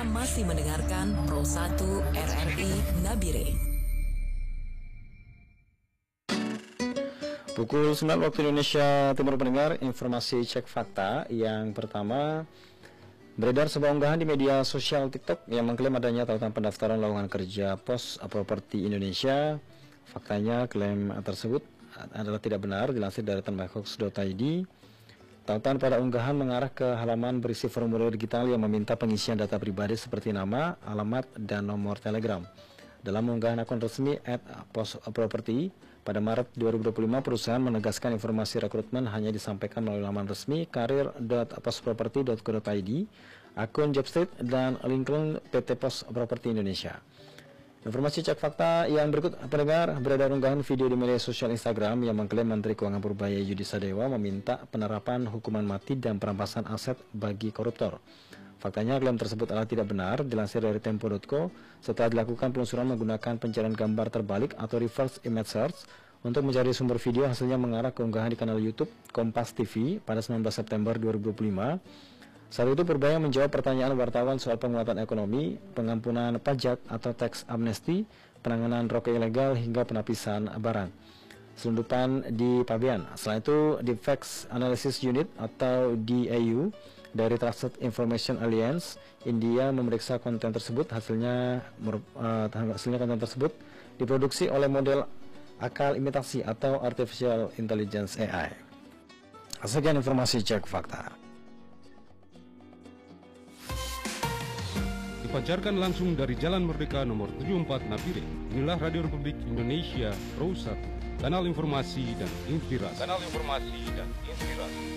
Anda masih mendengarkan Pro 1 RRI Nabire. Pukul 9 waktu Indonesia Timur pendengar, informasi cek fakta. Yang pertama, beredar sebuah unggahan di media sosial TikTok yang mengklaim adanya tautan pendaftaran lowongan kerja pos properti Indonesia. Faktanya klaim tersebut adalah tidak benar, dilansir dari tenbahoax.id. Tautan pada unggahan mengarah ke halaman berisi formulir digital yang meminta pengisian data pribadi seperti nama, alamat, dan nomor telegram. Dalam unggahan akun resmi @posproperty pada Maret 2025, perusahaan menegaskan informasi rekrutmen hanya disampaikan melalui laman resmi karir.posproperty.co.id, akun Jobstreet, dan LinkedIn PT Pos Properti Indonesia. Informasi cek fakta yang berikut pendengar, beredar unggahan video di media sosial Instagram yang mengklaim Menteri Keuangan Purbaya Yudi Sadewa meminta penerapan hukuman mati dan perampasan aset bagi koruptor. Faktanya klaim tersebut adalah tidak benar, dilansir dari Tempo.co. Setelah dilakukan penelusuran menggunakan pencarian gambar terbalik atau reverse image search untuk mencari sumber video, hasilnya mengarah ke unggahan di kanal YouTube Kompas TV pada 19 September 2025. Saat itu Purbaya menjawab pertanyaan wartawan soal penguatan ekonomi, pengampunan pajak atau tax amnesty, penanganan rokok ilegal hingga penapisan barang. Selundupan di Pabean. Selain itu, Defects Analysis Unit atau DAU dari Trusted Information Alliance India memeriksa konten tersebut. Hasilnya konten tersebut diproduksi oleh model akal imitasi atau Artificial Intelligence AI. Sekian informasi cek fakta. Dipancarkan langsung dari Jalan Merdeka nomor 74 Nabire. Inilah Radio Republik Indonesia Pro 1, kanal informasi dan inspirasi.